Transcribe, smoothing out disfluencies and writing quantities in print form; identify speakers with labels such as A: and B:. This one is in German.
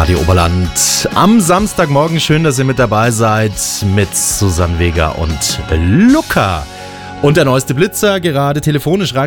A: Radio Oberland. Am Samstagmorgen schön, dass ihr mit dabei seid mit Susanne Weger und Luca. Und der neueste Blitzer gerade telefonisch rein.